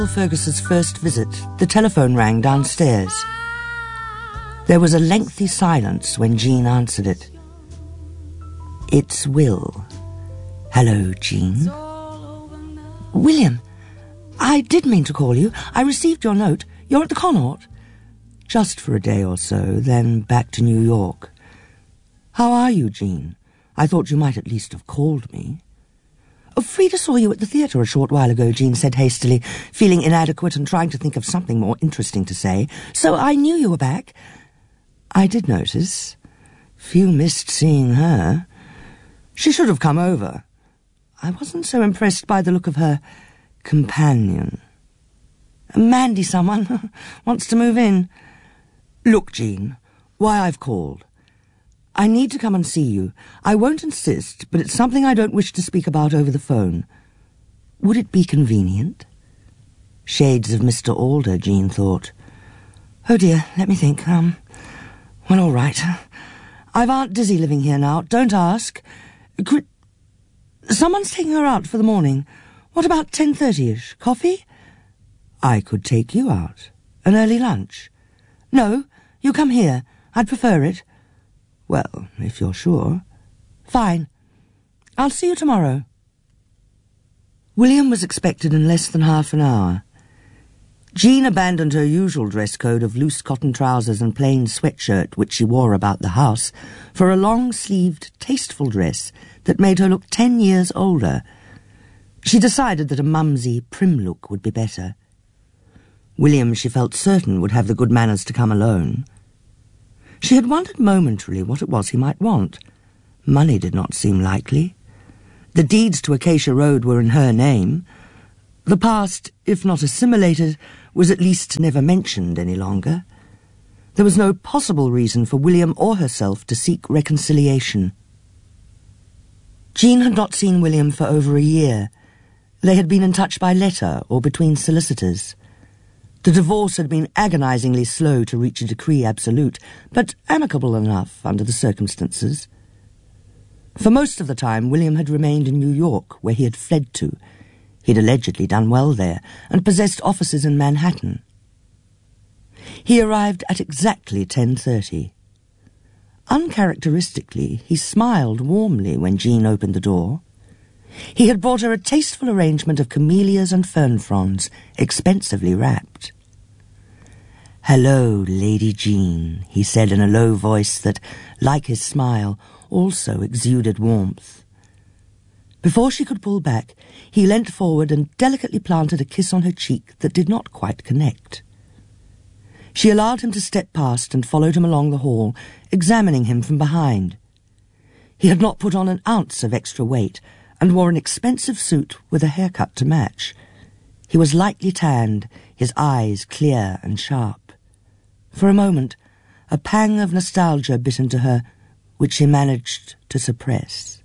Fergus's first visit, the telephone rang downstairs. There was a lengthy silence when Jean answered it. It's Will. Hello, Jean. William, I did mean to call you. I received your note. You're at the Connaught? Just for a day or so, then back to New York. How are you, Jean? I thought you might at least have called me. Oh, Frida saw you at the theatre a short while ago, Jean said hastily, feeling inadequate and trying to think of something more interesting to say. So I knew you were back. I did notice. Few missed seeing her. She should have come over. I wasn't so impressed by the look of her companion. Mandy someone wants to move in. Look, Jean, why I've called. I need to come and see you. I won't insist, but it's something I don't wish to speak about over the phone. Would it be convenient? Shades of Mr. Alder, Jean thought. Oh dear, let me think. Well, all right. I've Aunt Dizzy living here now. Don't ask. Someone's taking her out for the morning. What about 10:30ish? Coffee? I could take you out. An early lunch. No, you come here. I'd prefer it. Well, if you're sure. Fine. I'll see you tomorrow. William was expected in less than half an hour. Jean abandoned her usual dress code of loose cotton trousers and plain sweatshirt, which she wore about the house, for a long-sleeved, tasteful dress that made her look 10 years older. She decided that a mumsy, prim look would be better. William, she felt certain, would have the good manners to come alone. She had wondered momentarily what it was he might want. Money did not seem likely. The deeds to Acacia Road were in her name. The past, if not assimilated, was at least never mentioned any longer. There was no possible reason for William or herself to seek reconciliation. Jean had not seen William for over a year. They had been in touch by letter or between solicitors. The divorce had been agonizingly slow to reach a decree absolute, but amicable enough under the circumstances. For most of the time, William had remained in New York, where he had fled to. He'd allegedly done well there, and possessed offices in Manhattan. He arrived at exactly 10:30. Uncharacteristically, he smiled warmly when Jean opened the door. He had brought her a tasteful arrangement of camellias and fern fronds, expensively wrapped. "Hello, Lady Jean," he said in a low voice that, like his smile, also exuded warmth. Before she could pull back, he leant forward and delicately planted a kiss on her cheek that did not quite connect. She allowed him to step past and followed him along the hall, examining him from behind. He had not put on an ounce of extra weight, and wore an expensive suit with a haircut to match. He was lightly tanned, his eyes clear and sharp. For a moment, a pang of nostalgia bit into her, which she managed to suppress.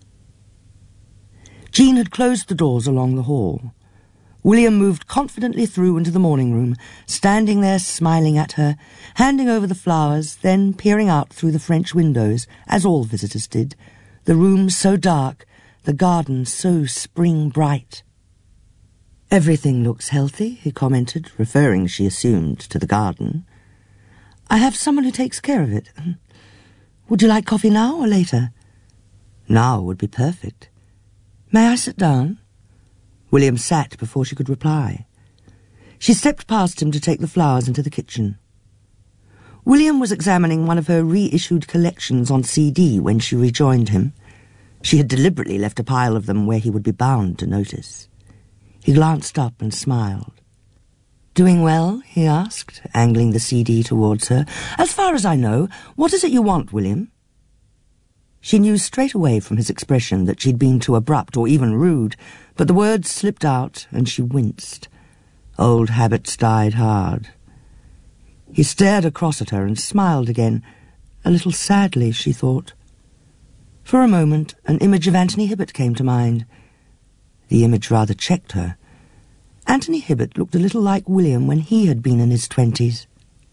Jean had closed the doors along the hall. William moved confidently through into the morning room, standing there smiling at her, handing over the flowers, then peering out through the French windows, as all visitors did, the room so dark, the garden so spring-bright. "Everything looks healthy," he commented, referring, she assumed, to the garden. "I have someone who takes care of it. Would you like coffee now or later?" "Now would be perfect." "May I sit down?" William sat before she could reply. She stepped past him to take the flowers into the kitchen. William was examining one of her reissued collections on CD when she rejoined him. She had deliberately left a pile of them where he would be bound to notice. He glanced up and smiled. "Doing well?" he asked, angling the CD towards her. "As far as I know. What is it you want, William?" She knew straight away from his expression that she'd been too abrupt or even rude, but the words slipped out and she winced. Old habits died hard. He stared across at her and smiled again, a little sadly, she thought. For a moment, an image of Anthony Hibbert came to mind. The image rather checked her. Anthony Hibbert looked a little like William when he had been in his 20s.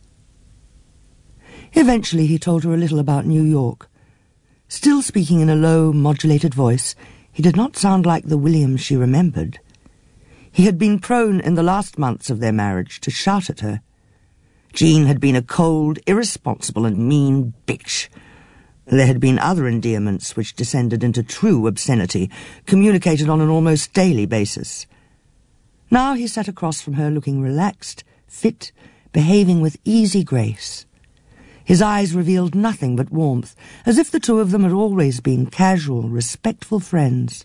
Eventually he told her a little about New York. Still speaking in a low, modulated voice, he did not sound like the William she remembered. He had been prone in the last months of their marriage to shout at her. Jean had been a cold, irresponsible and mean bitch. There had been other endearments which descended into true obscenity, communicated on an almost daily basis. Now he sat across from her looking relaxed, fit, behaving with easy grace. His eyes revealed nothing but warmth, as if the two of them had always been casual, respectful friends.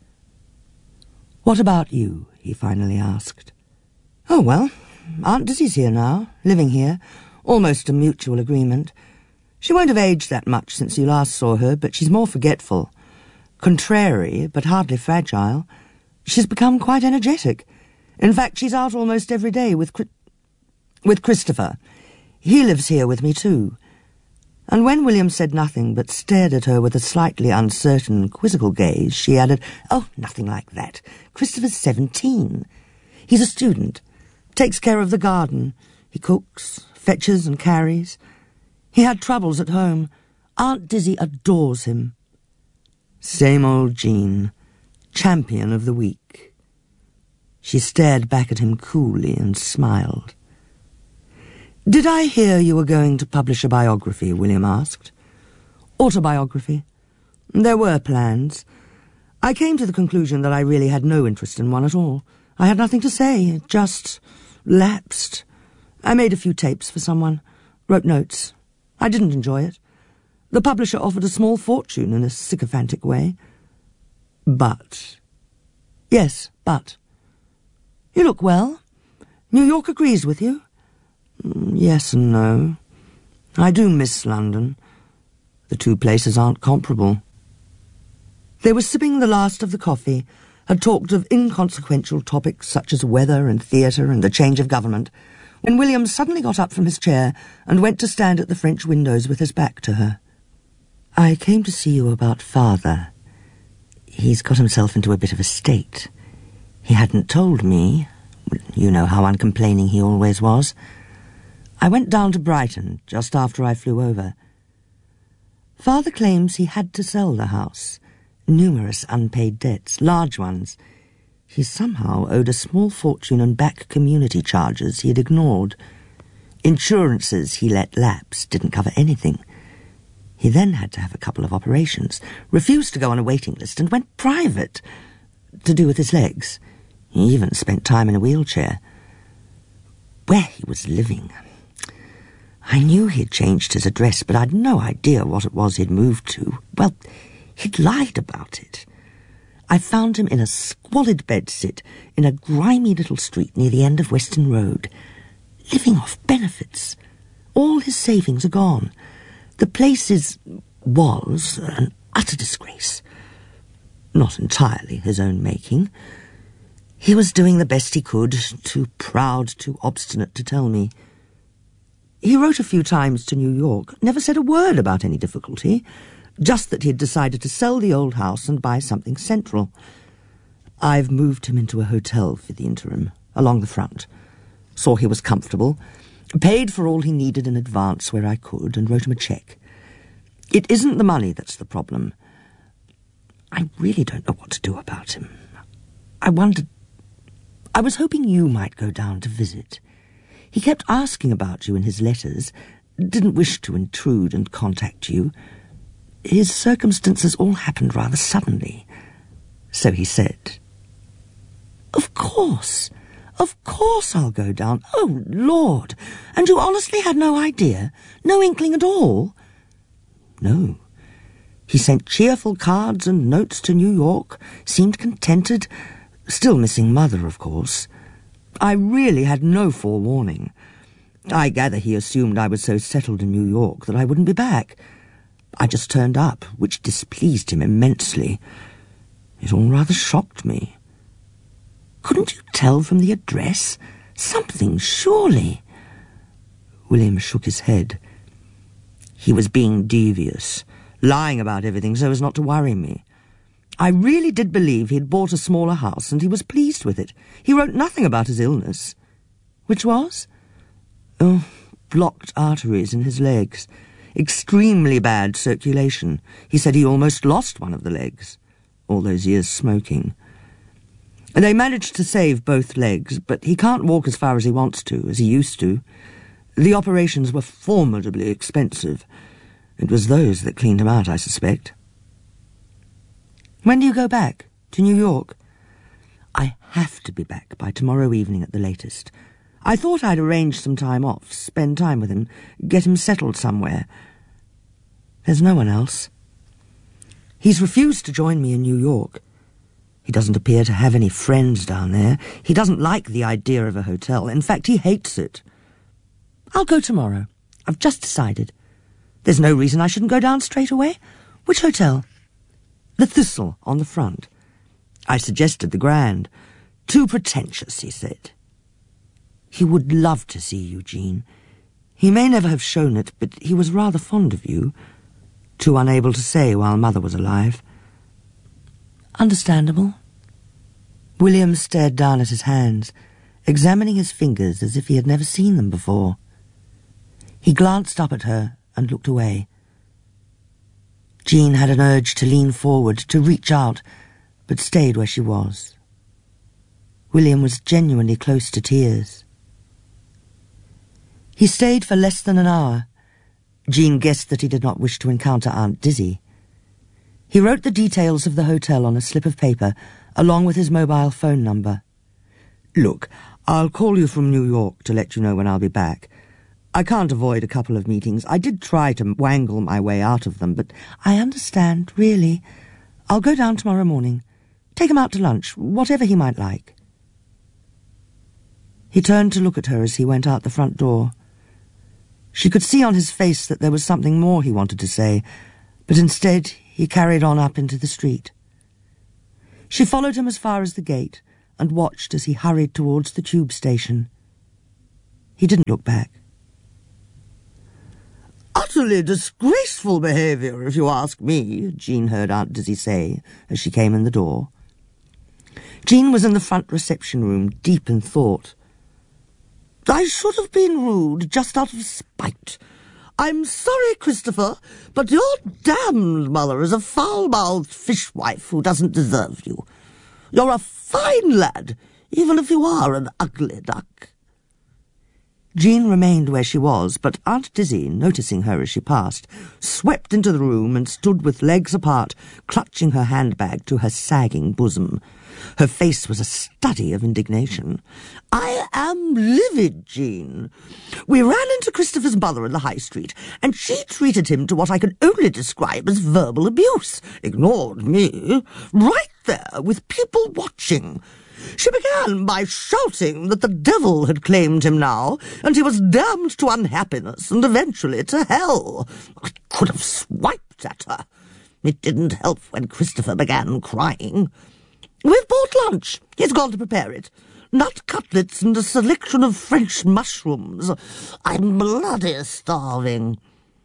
"What about you?" he finally asked. "Oh, well, Aunt Dizzy's here now, living here, almost a mutual agreement. She won't have aged that much since you last saw her, but she's more forgetful. Contrary, but hardly fragile. She's become quite energetic. In fact, she's out almost every day with Christopher. He lives here with me too." And when William said nothing but stared at her with a slightly uncertain, quizzical gaze, she added, "Oh, nothing like that. Christopher's 17. He's a student, takes care of the garden. He cooks, fetches and carries. He had troubles at home. Aunt Dizzy adores him." Same old Jean, champion of the weak. She stared back at him coolly and smiled. "Did I hear you were going to publish a biography?" William asked. "Autobiography. There were plans. I came to the conclusion that I really had no interest in one at all. I had nothing to say. It just lapsed. I made a few tapes for someone, wrote notes. I didn't enjoy it. The publisher offered a small fortune in a sycophantic way. But... Yes, but... You look well. New York agrees with you?" "Yes and no. I do miss London. The two places aren't comparable." They were sipping the last of the coffee, had talked of inconsequential topics such as weather and theatre and the change of government, when William suddenly got up from his chair and went to stand at the French windows with his back to her. "I came to see you about Father. He's got himself into a bit of a state. He hadn't told me. You know how uncomplaining he always was. I went down to Brighton just after I flew over. Father claims he had to sell the house. Numerous unpaid debts, large ones. He somehow owed a small fortune in back community charges he had ignored. Insurances he let lapse didn't cover anything. He then had to have a couple of operations, refused to go on a waiting list, and went private. To do with his legs. He even spent time in a wheelchair. Where he was living... I knew he'd changed his address, but I'd no idea what it was he'd moved to. Well, he'd lied about it. I found him in a squalid bedsit in a grimy little street near the end of Weston Road, living off benefits. All his savings are gone. The place was an utter disgrace. Not entirely his own making. He was doing the best he could, too proud, too obstinate to tell me. He wrote a few times to New York, never said a word about any difficulty, just that he had decided to sell the old house and buy something central. I've moved him into a hotel for the interim, along the front. Saw he was comfortable, paid for all he needed in advance where I could, and wrote him a cheque. It isn't the money that's the problem. I really don't know what to do about him. I was hoping you might go down to visit. He kept asking about you in his letters, didn't wish to intrude and contact you. His circumstances all happened rather suddenly, so he said. Of course I'll go down. Oh, Lord! And you honestly had no idea? No inkling at all? No. He sent cheerful cards and notes to New York, seemed contented, still missing Mother, of course. I really had no forewarning. I gather he assumed I was so settled in New York that I wouldn't be back. I just turned up, which displeased him immensely. It all rather shocked me. Couldn't you tell from the address? Something, surely. William shook his head. He was being devious, lying about everything so as not to worry me. I really did believe he'd bought a smaller house, and he was pleased with it. He wrote nothing about his illness. Which was? Oh, blocked arteries in his legs. Extremely bad circulation. He said he almost lost one of the legs. All those years smoking. They managed to save both legs, but he can't walk as far as he wants to, as he used to. The operations were formidably expensive. It was those that cleaned him out, I suspect. When do you go back? To New York? I have to be back by tomorrow evening at the latest. I thought I'd arrange some time off, spend time with him, get him settled somewhere. There's no one else. He's refused to join me in New York. He doesn't appear to have any friends down there. He doesn't like the idea of a hotel. In fact, he hates it. I'll go tomorrow. I've just decided. There's no reason I shouldn't go down straight away. Which hotel? The Thistle on the front. I suggested the Grand. Too pretentious, he said. He would love to see you, Jean. He may never have shown it, but he was rather fond of you. Too unable to say while Mother was alive. Understandable. William stared down at his hands, examining his fingers as if he had never seen them before. He glanced up at her and looked away. Jean had an urge to lean forward, to reach out, but stayed where she was. William was genuinely close to tears. He stayed for less than an hour. Jean guessed that he did not wish to encounter Aunt Dizzy. He wrote the details of the hotel on a slip of paper, along with his mobile phone number. Look, I'll call you from New York to let you know when I'll be back. I can't avoid a couple of meetings. I did try to wangle my way out of them, but I understand, really. I'll go down tomorrow morning. Take him out to lunch, whatever he might like. He turned to look at her as he went out the front door. She could see on his face that there was something more he wanted to say, but instead he carried on up into the street. She followed him as far as the gate and watched as he hurried towards the tube station. He didn't look back. Utterly disgraceful behaviour, if you ask me, Jean heard Aunt Dizzy say as she came in the door. Jean was in the front reception room, deep in thought. I should have been rude just out of spite. I'm sorry, Christopher, but your damned mother is a foul-mouthed fishwife who doesn't deserve you. You're a fine lad, even if you are an ugly duck. Jean remained where she was, but Aunt Dizzy, noticing her as she passed, swept into the room and stood with legs apart, clutching her handbag to her sagging bosom. Her face was a study of indignation. I am livid, Jean. We ran into Christopher's mother in the High Street, and she treated him to what I can only describe as verbal abuse. Ignored me. Right there, with people watching. She began by shouting that the devil had claimed him now, and he was damned to unhappiness and eventually to hell. I could have swiped at her. It didn't help when Christopher began crying. We've bought lunch. He's gone to prepare it. Nut cutlets and a selection of French mushrooms. I'm bloody starving.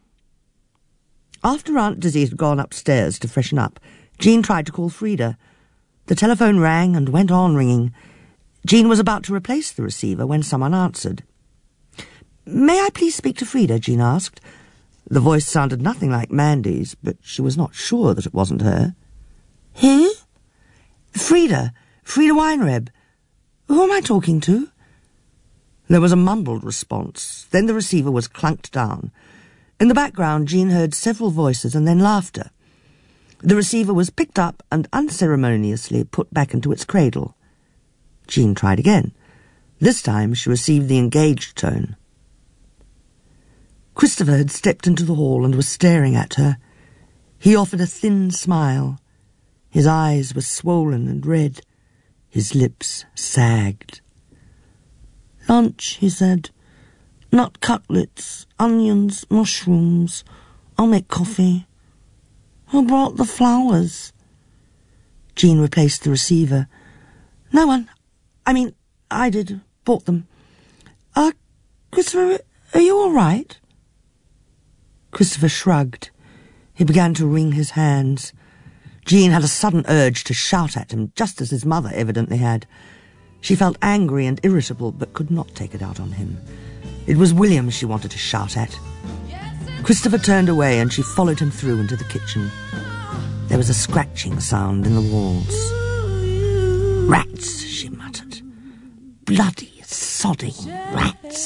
After Aunt Dizzy had gone upstairs to freshen up, Jean tried to call Frida. The telephone rang and went on ringing. Jean was about to replace the receiver when someone answered. May I please speak to Frida? Jean asked. The voice sounded nothing like Mandy's, but she was not sure that it wasn't her. Who? Frida Weinreb. Who am I talking to? There was a mumbled response. Then the receiver was clunked down. In the background, Jean heard several voices and then laughter. The receiver was picked up and unceremoniously put back into its cradle. Jean tried again. This time she received the engaged tone. Christopher had stepped into the hall and was staring at her. He offered a thin smile. His eyes were swollen and red. His lips sagged. Lunch, he said. Nut cutlets, onions, mushrooms. I'll make coffee. Who brought the flowers? Jean replaced the receiver. No one. I did. Bought them. Christopher, are you all right? Christopher shrugged. He began to wring his hands. Jean had a sudden urge to shout at him, just as his mother evidently had. She felt angry and irritable, but could not take it out on him. It was William she wanted to shout at. Christopher turned away and she followed him through into the kitchen. There was a scratching sound in the walls. Rats, bloody, sodding rats.